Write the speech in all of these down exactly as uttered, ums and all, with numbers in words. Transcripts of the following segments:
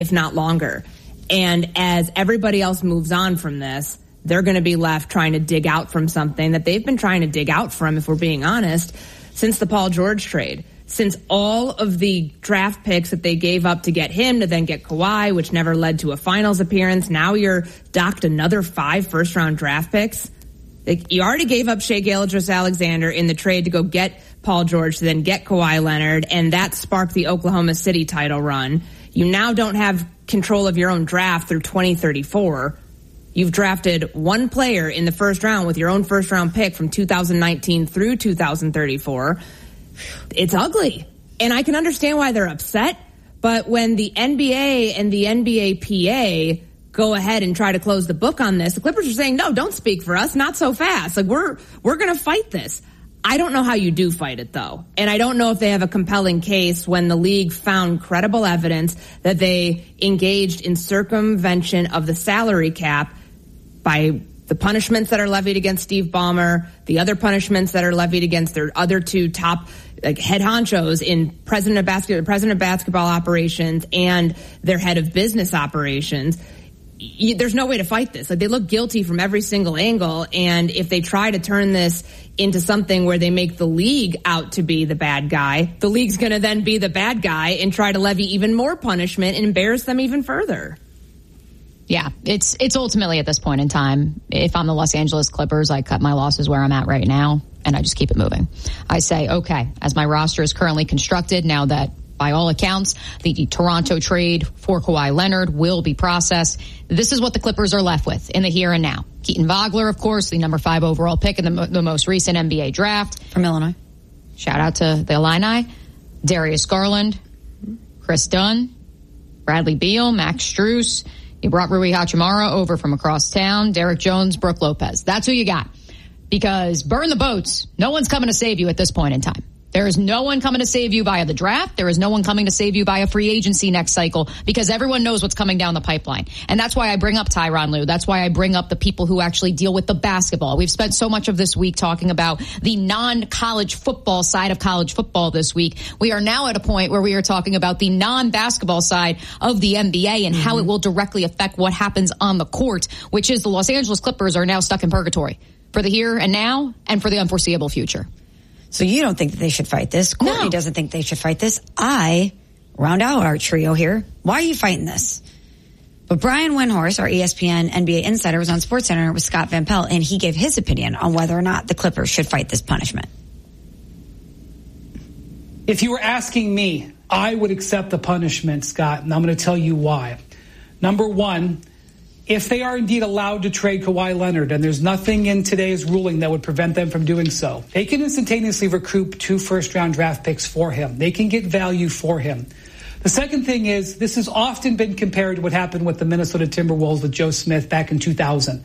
if not longer. And as everybody else moves on from this, they're going to be left trying to dig out from something that they've been trying to dig out from, if we're being honest, since the Paul George trade. Since all of the draft picks that they gave up to get him, to then get Kawhi, which never led to a finals appearance, now you're docked another five first-round draft picks. Like, you already gave up Shai Gilgeous-Alexander in the trade to go get Paul George, to then get Kawhi Leonard, and that sparked the Oklahoma City title run. You now don't have control of your own draft through twenty thirty-four. You've drafted one player in the first round with your own first-round pick from two thousand nineteen through two thousand thirty-four. It's ugly. And I can understand why they're upset, but when the N B A and the N B A P A go ahead and try to close the book on this, the Clippers are saying, no, don't speak for us, not so fast. Like, we're we're going to fight this. I don't know how you do fight it, though. And I don't know if they have a compelling case when the league found credible evidence that they engaged in circumvention of the salary cap by the punishments that are levied against Steve Ballmer, the other punishments that are levied against their other two top like head honchos in president of basketball, president of basketball operations and their head of business operations. You, there's no way to fight this. Like, they look guilty from every single angle, and if they try to turn this into something where they make the league out to be the bad guy, the league's going to then be the bad guy and try to levy even more punishment and embarrass them even further. Yeah, it's it's ultimately at this point in time, if I'm the Los Angeles Clippers, I cut my losses where I'm at right now, and I just keep it moving. I say, okay, as my roster is currently constructed, now that by all accounts, the Toronto trade for Kawhi Leonard will be processed, this is what the Clippers are left with in the here and now. Keaton Vogler, of course, the number five overall pick in the, the most recent N B A draft. From Illinois. Shout out to the Illini. Darius Garland, Chris Dunn, Bradley Beal, Max Strus. You brought Rui Hachimura over from across town. Derek Jones, Brooke Lopez. That's who you got. Because burn the boats. No one's coming to save you at this point in time. There is no one coming to save you via the draft. There is no one coming to save you via free agency next cycle, because everyone knows what's coming down the pipeline. And that's why I bring up Tyronn Lue. That's why I bring up the people who actually deal with the basketball. We've spent so much of this week talking about the non-college football side of college football this week. We are now at a point where we are talking about the non-basketball side of the N B A and mm-hmm. how it will directly affect what happens on the court, which is the Los Angeles Clippers are now stuck in purgatory for the here and now and for the unforeseeable future. So you don't think that they should fight this? Courtney no. doesn't think they should fight this. I round out our trio here. Why are you fighting this? But Brian Windhorst, our E S P N N B A insider, was on SportsCenter with Scott Van Pelt, and he gave his opinion on whether or not the Clippers should fight this punishment. If you were asking me, I would accept the punishment, Scott, and I'm going to tell you why. Number one, if they are indeed allowed to trade Kawhi Leonard, and there's nothing in today's ruling that would prevent them from doing so, they can instantaneously recoup two first-round draft picks for him. They can get value for him. The second thing is, this has often been compared to what happened with the Minnesota Timberwolves with Joe Smith back in two thousand.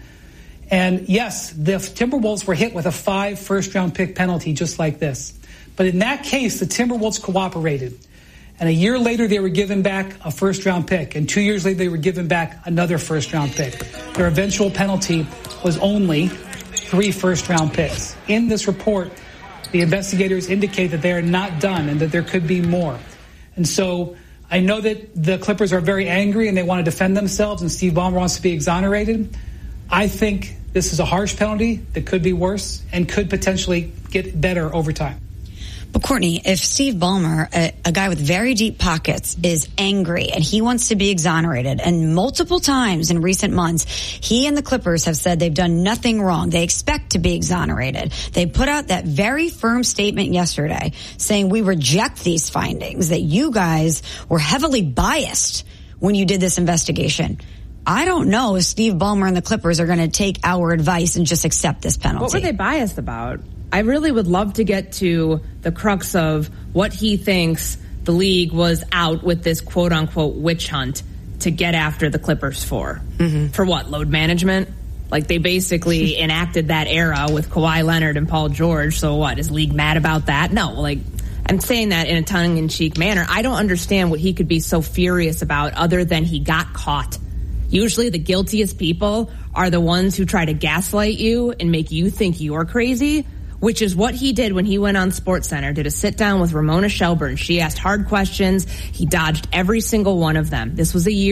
And yes, the Timberwolves were hit with a five first-round pick penalty just like this. But in that case, the Timberwolves cooperated. And a year later, they were given back a first-round pick. And two years later, they were given back another first-round pick. Their eventual penalty was only three first-round picks. In this report, the investigators indicate that they are not done and that there could be more. And so I know that the Clippers are very angry and they want to defend themselves, and Steve Ballmer wants to be exonerated. I think this is a harsh penalty that could be worse and could potentially get better over time. But Courtney, if Steve Ballmer, a, a guy with very deep pockets, is angry and he wants to be exonerated, and multiple times in recent months, he and the Clippers have said they've done nothing wrong. They expect to be exonerated. They put out that very firm statement yesterday saying we reject these findings, that you guys were heavily biased when you did this investigation. I don't know if Steve Ballmer and the Clippers are going to take our advice and just accept this penalty. What were they biased about? I really would love to get to the crux of what he thinks the league was out with this quote-unquote witch hunt to get after the Clippers for. Mm-hmm. For what, load management? Like, they basically enacted that era with Kawhi Leonard and Paul George, so what, is league mad about that? No, like, I'm saying that in a tongue-in-cheek manner. I don't understand what he could be so furious about other than he got caught. Usually the guiltiest people are the ones who try to gaslight you and make you think you're crazy, which is what he did when he went on SportsCenter, did a sit-down with Ramona Shelburne. She asked hard questions. He dodged every single one of them. This was a year